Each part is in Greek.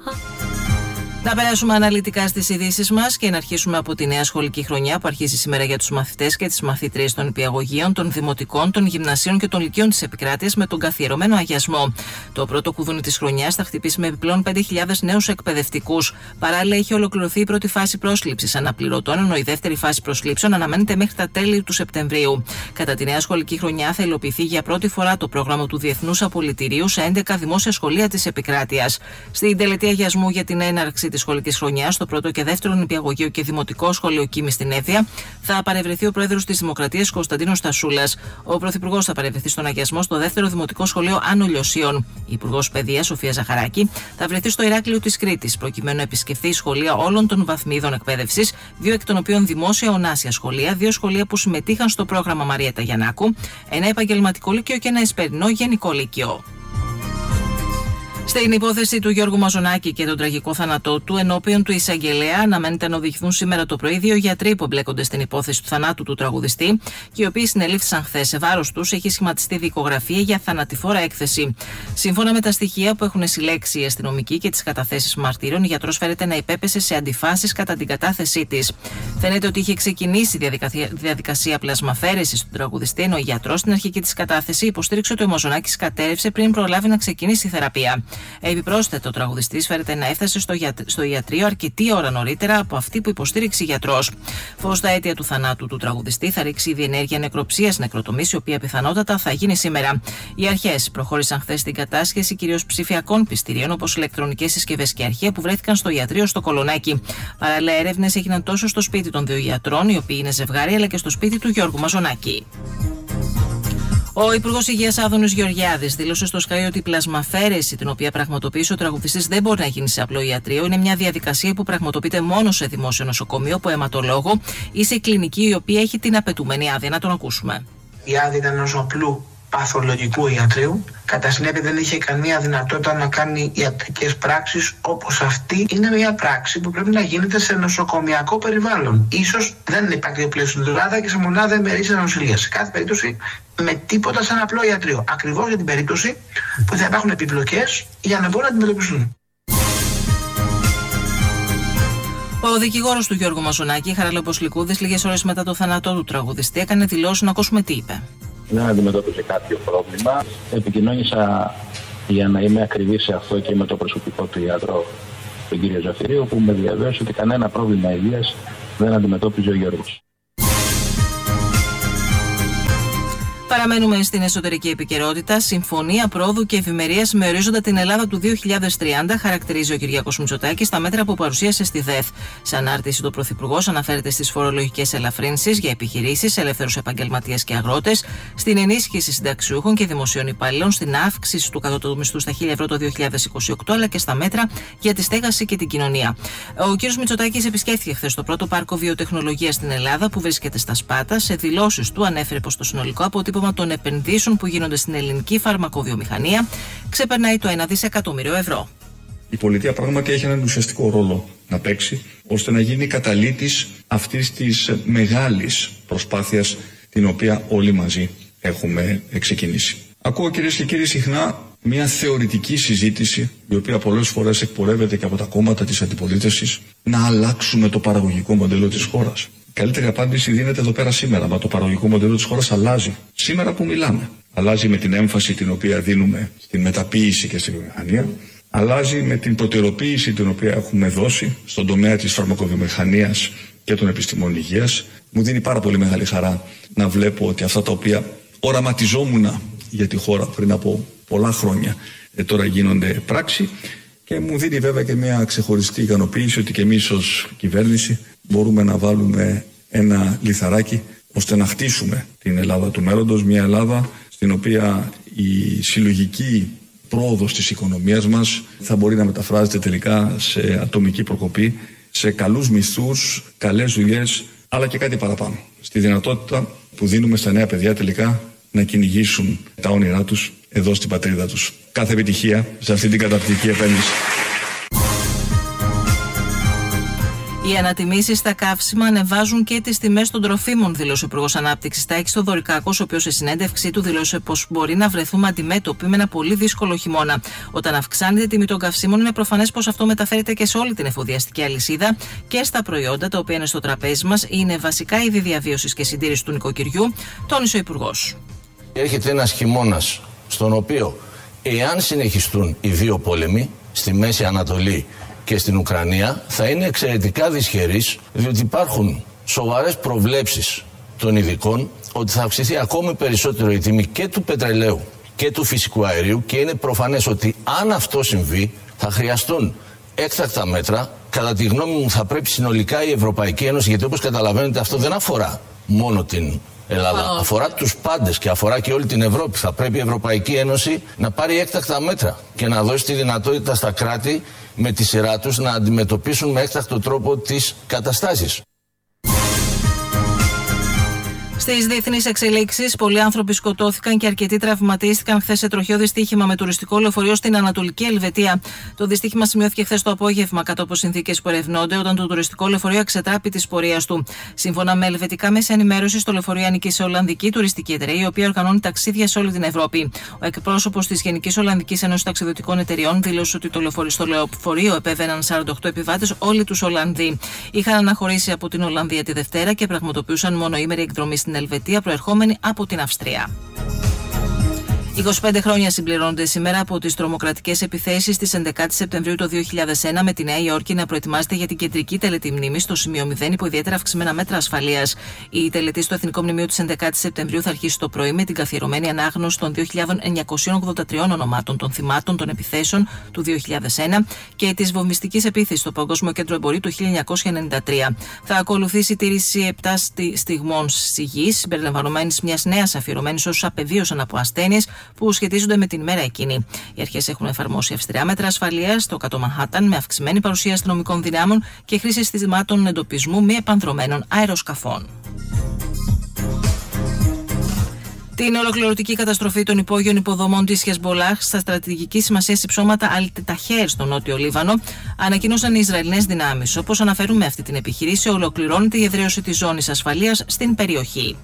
Να περάσουμε αναλυτικά στις ειδήσεις μας και να αρχίσουμε από τη νέα σχολική χρονιά που αρχίζει σήμερα για τους μαθητές και τις μαθήτριες των νηπιαγωγείων, των δημοτικών, των γυμνασίων και των λυκείων της επικράτειας με τον καθιερωμένο αγιασμό. Το πρώτο κουδούνι της χρονιάς θα χτυπήσει με επιπλέον 5.000 νέους εκπαιδευτικούς. Παράλληλα, έχει ολοκληρωθεί η πρώτη φάση πρόσληψης αναπληρωτών, ενώ η δεύτερη φάση προσλήψεων αναμένεται μέχρι τα τέλη του Σεπτεμβρίου. Κατά τη νέα σχολική χρονιά θα υλοποιηθεί για πρώτη φορά το πρόγραμμα του Διεθνούς Απολυτηρίου σε 11 δημόσια σχολεία της επικράτειας. Στην τελετή αγιασμού για την έναρξη της σχολικής χρονιάς, στο πρώτο και δεύτερο νηπιαγωγείο και δημοτικό σχολείο Κίμη στην Εύβοια, θα παρευρεθεί ο πρόεδρος της Δημοκρατίας Κωνσταντίνος Τασούλας. Ο πρωθυπουργός θα παρευρεθεί στον αγιασμό στο δεύτερο δημοτικό σχολείο Άνω Λιωσίων. Η υπουργός Παιδείας Σοφία Ζαχαράκη θα βρεθεί στο Ηράκλειο της Κρήτης, προκειμένου να επισκεφθεί σχολεία όλων των βαθμίδων εκπαίδευσης, 2 εκ των οποίων δημόσια ονάσια σχολεία, 2 σχολεία που συμμετείχαν στο πρόγραμμα Μαριέτα Γιαννάκου, ένα επαγγελματικό λύκειο και ένα εσπερινό γενικό λύκειο. Στην υπόθεση του Γιώργου Μαζονάκη και τον τραγικό θάνατό του, ενώπιον του εισαγγελέα, αναμένεται να οδηγηθούν σήμερα το πρωί 2 γιατροί που εμπλέκονται στην υπόθεση του θανάτου του τραγουδιστή και οι οποίοι συνελήφθησαν χθες. Σε βάρος τους έχει σχηματιστεί δικογραφία για θανατηφόρα έκθεση. Σύμφωνα με τα στοιχεία που έχουν συλλέξει οι αστυνομικοί και τις καταθέσεις μαρτύρων, η γιατρός φέρεται να υπέπεσε σε αντιφάσεις κατά την κατάθεσή της. Φαίνεται ότι είχε ξεκινήσει η διαδικασία πλασμαφέρεσης του τραγουδιστή, ενώ ο γιατρός στην αρχική της κατάθεση υποστήριξε ότι ο Μαζονάκης κατέρευσε πριν προλάβει να ξεκινήσει η θεραπεία. Επιπρόσθετα, ο τραγουδιστής φέρεται να έφτασε στο ιατρείο αρκετή ώρα νωρίτερα από αυτή που υποστήριξε η γιατρός. Φως στα αίτια του θανάτου του τραγουδιστή θα ρίξει η διενέργεια νεκροψίας νεκροτομής, η οποία πιθανότατα θα γίνει σήμερα. Οι αρχές προχώρησαν χθες στην κατάσχεση κυρίως ψηφιακών πιστηρίων, όπως ηλεκτρονικές συσκευές και αρχεία που βρέθηκαν στο ιατρείο στο Κολονάκι. Παράλληλα, έρευνες έγιναν τόσο στο σπίτι των 2 γιατρών, οι οποίοι είναι ζευγάρι, αλλά και στο σπίτι του Γιώργου Μαζονάκη. Ο Υπουργός Υγείας Άδωνης Γεωργιάδης δήλωσε στο Sky ότι η πλασμαφέρεση, την οποία πραγματοποίησε ο τραγουδιστής, δεν μπορεί να γίνει σε απλό ιατρείο. Είναι μια διαδικασία που πραγματοποιείται μόνο σε δημόσιο νοσοκομείο, από αιματολόγο ή σε κλινική η οποία έχει την απαιτούμενη άδεια. Να τον ακούσουμε. Η άδεια ήταν ενός απλού παθολογικού ιατρείου. Κατά συνέπεια δεν είχε καμία δυνατότητα να κάνει ιατρικές πράξεις όπως αυτή. Είναι μια πράξη που πρέπει να γίνεται σε νοσοκομιακό περιβάλλον. Ίσως δεν υπάρχει πλέον στην Ελλάδα και σε μονάδα ημερήσιας νοσηλείας. Σε κάθε περίπτωση με τίποτα σαν απλό ιατρείο. Ακριβώς για την περίπτωση που θα υπάρχουν επιπλοκές για να μπορούν να αντιμετωπιστούν. Ο δικηγόρος του Γιώργου Μαζονάκη, Χαράλαμπος Λυκούδης, λίγες ώρες μετά το θάνατό του τραγουδιστή, έκανε δηλώσεις. Να ακούσουμε τι είπε. Δεν αντιμετώπιζε κάποιο πρόβλημα. Επικοινώνησα για να είμαι ακριβής σε αυτό και με το προσωπικό του ιατρό, τον κύριο Ζαφυρίου, που με διαβέβαιωσε ότι κανένα πρόβλημα υγείας δεν αντιμετώπιζε ο Γιώργος. Παραμένουμε στην εσωτερική επικαιρότητα. Συμφωνία πρόοδου και ευημερίας με ορίζοντα την Ελλάδα του 2030, χαρακτηρίζει ο Κυριάκος Μητσοτάκης στα μέτρα που παρουσίασε στη ΔΕΘ. Σε ανάρτηση, του Πρωθυπουργός αναφέρεται στις φορολογικές ελαφρύνσεις για επιχειρήσεις, ελεύθερους επαγγελματίες και αγρότες, στην ενίσχυση συνταξιούχων και δημοσίων υπαλλήλων, στην αύξηση του κατώτατου μισθού στα 1.000 ευρώ το 2028, αλλά και στα μέτρα για τη στέγαση και την κοινωνία. Ο κ. Μητσοτάκης επισκέφθηκε χθες το πρώτο πάρκο βιοτεχνολογίας στην Ελλάδα, που βρίσκεται στα Σπάτα. Σε δηλώσεις του ανέφερε πως το συνολικό αποτύπωμα των επενδύσεων που γίνονται στην ελληνική φαρμακοβιομηχανία ξεπερνάει το 1 δισεκατομμύριο ευρώ. Η πολιτεία πράγματι έχει έναν ουσιαστικό ρόλο να παίξει, ώστε να γίνει καταλήτης αυτής της μεγάλης προσπάθειας την οποία όλοι μαζί έχουμε ξεκινήσει. Ακούω, κυρίες και κύριοι, συχνά μια θεωρητική συζήτηση, η οποία πολλές φορές εκπορεύεται και από τα κόμματα της αντιπολίτευσης, να αλλάξουμε το παραγωγικό μοντέλο της χώρας. Η καλύτερη απάντηση δίνεται εδώ πέρα σήμερα, μα το παραγωγικό μοντέλο της χώρας αλλάζει. Σήμερα που μιλάμε. Αλλάζει με την έμφαση την οποία δίνουμε στην μεταποίηση και στη βιομηχανία. Αλλάζει με την προτεραιοποίηση την οποία έχουμε δώσει στον τομέα της φαρμακοβιομηχανίας και των επιστημών υγείας. Μου δίνει πάρα πολύ μεγάλη χαρά να βλέπω ότι αυτά τα οποία οραματιζόμουν για τη χώρα πριν από πολλά χρόνια τώρα γίνονται πράξη. Και μου δίνει βέβαια και μια ξεχωριστή ικανοποίηση ότι και εμείς ως κυβέρνηση μπορούμε να βάλουμε ένα λιθαράκι ώστε να χτίσουμε την Ελλάδα του μέλλοντος, μια Ελλάδα στην οποία η συλλογική πρόοδος της οικονομίας μας θα μπορεί να μεταφράζεται τελικά σε ατομική προκοπή, σε καλούς μισθούς, καλές δουλειές, αλλά και κάτι παραπάνω. Στη δυνατότητα που δίνουμε στα νέα παιδιά τελικά να κυνηγήσουν τα όνειρά τους εδώ στην πατρίδα τους. Κάθε επιτυχία σε αυτή την καταπληκτική επένδυση. Οι ανατιμήσεις στα καύσιμα ανεβάζουν και τις τιμές των τροφίμων, δήλωσε ο Υπουργός Ανάπτυξης Τάκης Θοδωρικάκος, ο οποίος σε συνέντευξή του δήλωσε πως μπορεί να βρεθούμε αντιμέτωποι με ένα πολύ δύσκολο χειμώνα. Όταν αυξάνεται η τιμή των καυσίμων, είναι προφανές πως αυτό μεταφέρεται και σε όλη την εφοδιαστική αλυσίδα και στα προϊόντα τα οποία είναι στο τραπέζι μας. Είναι βασικά είδη διαβίωσης και συντήρησης του νοικοκυριού, τόνισε ο Υπουργός. Έρχεται ένας χειμώνας στον οποίο, εάν συνεχιστούν οι δύο πόλεμοι στη Μέση Ανατολή και στην Ουκρανία, θα είναι εξαιρετικά δυσχερής, διότι υπάρχουν σοβαρές προβλέψεις των ειδικών ότι θα αυξηθεί ακόμη περισσότερο η τιμή και του πετρελαίου και του φυσικού αερίου, και είναι προφανές ότι αν αυτό συμβεί θα χρειαστούν έκτακτα μέτρα. Κατά τη γνώμη μου θα πρέπει συνολικά η Ευρωπαϊκή Ένωση, γιατί όπως καταλαβαίνετε αυτό δεν αφορά μόνο την Ελλάδα, αφορά τους πάντες και αφορά και όλη την Ευρώπη. Θα πρέπει η Ευρωπαϊκή Ένωση να πάρει έκτακτα μέτρα και να δώσει τη δυνατότητα στα κράτη με τη σειρά τους να αντιμετωπίσουν με έκτακτο τρόπο τις καταστάσεις. Στις διεθνείς εξελίξεις, πολλοί άνθρωποι σκοτώθηκαν και αρκετοί τραυματίστηκαν χθες σε τροχαίο δυστύχημα με τουριστικό λεωφορείο στην Ανατολική Ελβετία. Το δυστύχημα σημειώθηκε χθες το απόγευμα κάτω από συνθήκες που ερευνώνται, όταν το τουριστικό λεωφορείο εξετράπη της πορείας του. Σύμφωνα με ελβετικά μέσα ενημέρωσης, το λεωφορείο ανήκει σε Ολλανδική τουριστική εταιρεία, η οποία οργανώνει ταξίδια σε όλη την Ευρώπη. Ο εκπρόσωπος της Γενικής Ολλανδικής Ένωσης Ταξιδιωτικών Εταιρειών δήλωσε ότι στο λεωφορείο επέβαιναν 48 επιβάτες, όλοι τους Ολλανδοί. Είχαν αναχωρήσει από την Ολλανδία τη Δευτέρα και πραγματοποιούσαν μονοήμερη εκδρομή στην Ελβετία, προερχόμενη από την Αυστρία. 25 χρόνια συμπληρώνονται σήμερα από τις τρομοκρατικές επιθέσεις της 11 Σεπτεμβρίου το 2001, με τη Νέα Υόρκη να προετοιμάζεται για την κεντρική τελετή μνήμης στο σημείο 0 υπό ιδιαίτερα αυξημένα μέτρα ασφαλείας. Η τελετή στο Εθνικό Μνημείο της 11 Σεπτεμβρίου θα αρχίσει το πρωί με την καθιερωμένη ανάγνωση των 2.983 ονομάτων των θυμάτων των επιθέσεων του 2001 και της βομβιστικής επίθεσης στο Παγκόσμιο Κέντρο Εμπορίου του 1993. Θα ακολουθήσει τήρηση 7 στιγμών σιγής, συμπεριλαμβανομένης μιας νέας αφιερωμένης όσους απεβίωσαν από ασθένειες που σχετίζονται με την ημέρα εκείνη. Οι αρχές έχουν εφαρμόσει αυστηρά μέτρα ασφαλείας στο Κάτω Μανχάταν, με αυξημένη παρουσία αστυνομικών δυνάμων και χρήση συστημάτων εντοπισμού μη επανδρωμένων αεροσκαφών. Την ολοκληρωτική καταστροφή των υπόγειων υποδομών της Χεσμπολάχ στα στρατηγική σημασία υψώματα Αλ-Ταχέρ στο νότιο Λίβανο ανακοίνωσαν οι Ισραηλινές δυνάμεις. Όπως αναφέρουν με αυτή την επιχείρηση, ολοκληρώνεται η εδραίωση της ζώνης ασφαλείας στην περιοχή.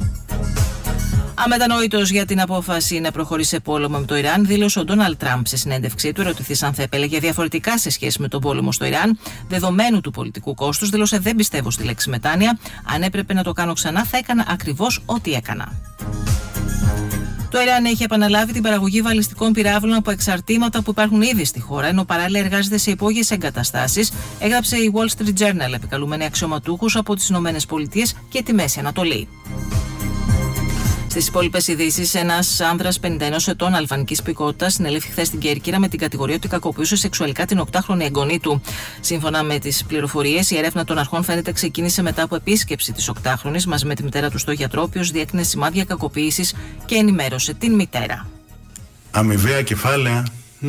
Αμετανόητος για την απόφαση να προχωρήσει σε πόλεμο με το Ιράν, δήλωσε ο Ντόναλντ Τραμπ σε συνέντευξή του. Ερωτηθείς αν θα επέλεγε διαφορετικά σε σχέση με τον πόλεμο στο Ιράν, δεδομένου του πολιτικού κόστους, δήλωσε: «Δεν πιστεύω στη λέξη μετάνοια. Αν έπρεπε να το κάνω ξανά, θα έκανα ακριβώς ό,τι έκανα». Το Ιράν έχει επαναλάβει την παραγωγή βαλιστικών πυράβλων από εξαρτήματα που υπάρχουν ήδη στη χώρα, ενώ παράλληλα εργάζεται σε υπόγειες εγκαταστάσεις, έγραψε η Wall Street Journal, επικαλούμενη αξιωματούχους από τις ΗΠΑ και τη Μέση Ανατολή. Στις υπόλοιπες ειδήσεις, ένας άνδρας 51 ετών αλβανικής υπηκότητας συνελήφθη χθες στην Κέρκυρα με την κατηγορία ότι κακοποιούσε σεξουαλικά την 8χρονη εγγονή του. Σύμφωνα με τις πληροφορίες, η έρευνα των αρχών φαίνεται ξεκίνησε μετά από επίσκεψη της 8χρονης μαζί με τη μητέρα του στο γιατρό, ο οποίος διέκρινε σημάδια κακοποίησης και ενημέρωσε την μητέρα. Αμοιβαία κεφάλαια.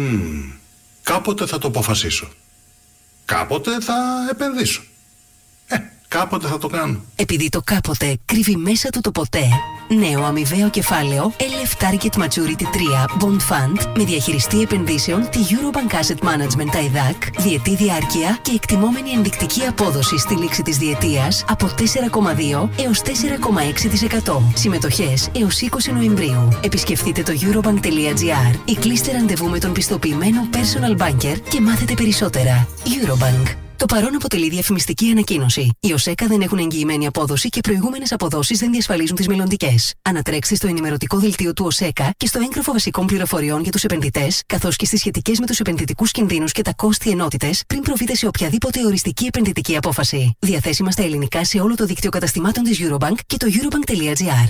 Κάποτε θα το αποφασίσω. Κάποτε θα επενδύσω. Κάποτε θα το κάνω. Επειδή το κάποτε κρύβει μέσα του το ποτέ. Νέο αμοιβαίο κεφάλαιο LF Target Maturity 3 Bond Fund με διαχειριστή επενδύσεων τη Eurobank Asset Management TAIDAC, διετή διάρκεια και εκτιμόμενη ενδεικτική απόδοση στη λήξη της διετίας από 4,2 έως 4,6%. Συμμετοχές έως 20 Νοεμβρίου. Επισκεφτείτε το eurobank.gr ή κλείστε ραντεβού με τον πιστοποιημένο personal banker και μάθετε περισσότερα. Eurobank. Το παρόν αποτελεί διαφημιστική ανακοίνωση. Οι ΟΣΕΚΑ δεν έχουν εγγυημένη απόδοση και προηγούμενες αποδόσεις δεν διασφαλίζουν τις μελλοντικές. Ανατρέξτε στο ενημερωτικό δελτίο του ΟΣΕΚΑ και στο έγγραφο βασικών πληροφοριών για τους επενδυτές, καθώς και στις σχετικές με τους επενδυτικούς κινδύνους και τα κόστη ενότητες, πριν προβείτε σε οποιαδήποτε οριστική επενδυτική απόφαση. Διαθέσιμα στα ελληνικά σε όλο το δίκτυο καταστημάτων της Eurobank και το eurobank.gr.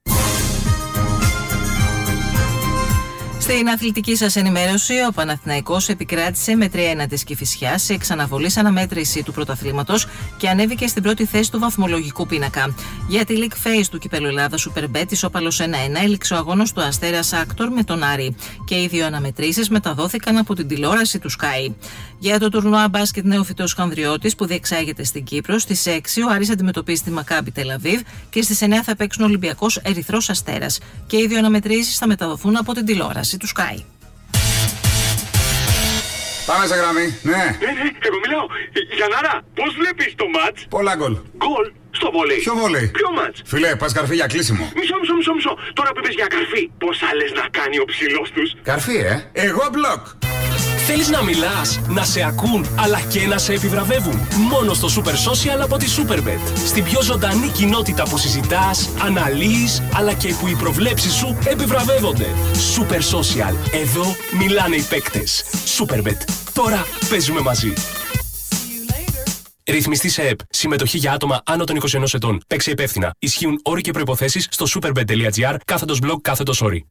Στην αθλητική σας ενημέρωση, ο Παναθηναϊκός επικράτησε με 3-1 της Κηφισιάς σε εξαναβολής αναμέτρηση του πρωταθλήματος και ανέβηκε στην πρώτη θέση του βαθμολογικού πίνακα. Για τη League Phase του Κυπέλλου Ελλάδας Superbet, ισόπαλος 1-1, έληξε ο αγώνας του Αστέρας Άκτορ με τον Άρη και οι δύο αναμετρήσεις μεταδόθηκαν από την τηλεόραση του Sky. Για το τουρνουά μπάσκετ Νεοφυτός Χανδριώτης που διεξάγεται στην Κύπρο, στις 6 ο Άρης αντιμετωπίζει τη Μακάμπι Τελαβίβ και στις 9 θα παίξουν ο Ολυμπιακός Ερυθρός Αστέρας και οι δύο αναμετρήσεις θα μεταδοθούν από την τηλεόραση του Sky. Πάμε σε γραμμή, ναι. Εγώ μιλάω. Γιαννάρα, πώς βλέπεις το μάτς? Πολλά γκολ. Γκολ στο βολέι. Ποιο βολέι? Ποιο μάτς? Φιλέ, πας καρφί για κλείσιμο. Μισό. Τώρα που είπες για καρφί, πώς άλλες να κάνει ο ψηλός τους? Καρφί, Εγώ μπλοκ. Θέλεις να μιλάς, να σε ακούν, αλλά και να σε επιβραβεύουν? Μόνο στο Super Social από τη Superbet. Στην πιο ζωντανή κοινότητα που συζητάς, αναλύεις, αλλά και που οι προβλέψεις σου επιβραβεύονται. Super Social. Εδώ μιλάνε οι παίκτες. Superbet. Τώρα παίζουμε μαζί. Ρυθμιστή σε ΕΠ. Συμμετοχή για άτομα άνω των 21 ετών. Παίξε υπεύθυνα. Ισχύουν όροι και προϋποθέσεις στο superbet.gr/blog/όροι.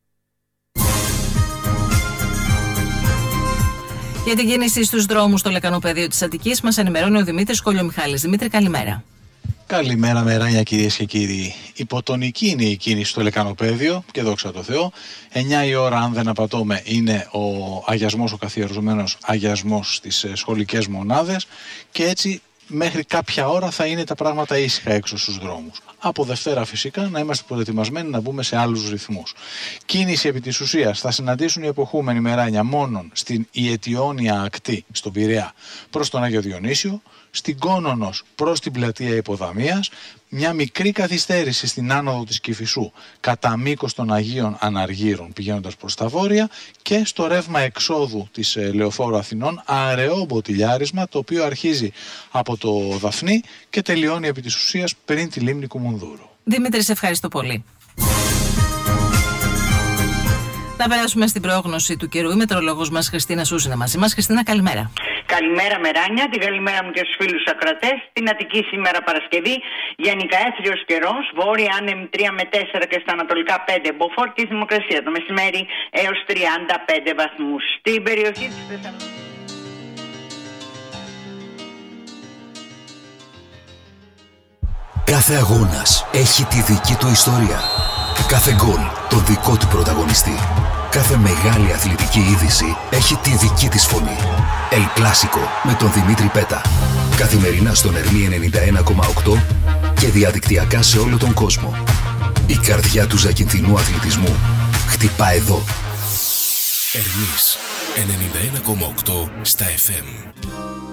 Για την κίνηση στους δρόμους στο λεκανοπέδιο της Αττικής μας ενημερώνει ο Δημήτρης Κολιομιχάλης. Δημήτρη, καλημέρα. Καλημέρα, Μεράνια, κυρίες και κύριοι. Υποτονική είναι η κίνηση στο λεκανοπέδιο και δόξα τω Θεώ. 9 η ώρα, αν δεν απατώμε, είναι ο αγιασμός, ο καθιερωμένος αγιασμός στις σχολικές μονάδες και έτσι μέχρι κάποια ώρα θα είναι τα πράγματα ήσυχα έξω στους δρόμους. Από Δευτέρα φυσικά να είμαστε προετοιμασμένοι να μπούμε σε άλλους ρυθμούς. Κίνηση επί της ουσίας θα συναντήσουν οι εποχούμενοι, Μεράνια, μόνον στην Ιετιώνια ακτή στον Πειραιά προς τον Άγιο Διονύσιο, στην Κόνονος προς την πλατεία Υποδαμίας, μια μικρή καθυστέρηση στην άνοδο της Κηφισού κατά μήκος των Αγίων Αναργύρων πηγαίνοντας προς τα βόρεια και στο ρεύμα εξόδου της Λεωφόρου Αθηνών αραιό μποτιλιάρισμα, το οποίο αρχίζει από το Δαφνί και τελειώνει επί της ουσίας πριν τη λίμνη Κουμουνδούρου. Δημήτρη, σε ευχαριστώ πολύ. Να περάσουμε στην πρόγνωση του καιρού. Η μετεωρολόγος μας Χριστίνα Σούζη είναι μαζί μας. Χριστίνα, καλημέρα. Καλημέρα, Μεράνια. Την καλημέρα μου και στους φίλους ακροατές. Στην Αττική σήμερα Παρασκευή, γενικά έθριος καιρός. Βόρεια άνεμη 3 με 4 και στα ανατολικά 5. Μποφόρ και θερμοκρασία το μεσημέρι έως 35 βαθμούς. Στην περιοχή της Θεσσαλονίκης. Κάθε αγώνας έχει τη δική του ιστορία. Κάθε γκολ το δικό του πρωταγωνιστή. Κάθε μεγάλη αθλητική είδηση έχει τη δική της φωνή. El Clásico με τον Δημήτρη Πέτα. Καθημερινά στον Ερμή 91,8 και διαδικτυακά σε όλο τον κόσμο. Η καρδιά του ζακυνθινού αθλητισμού χτυπά εδώ. Ερμής 91,8 στα FM.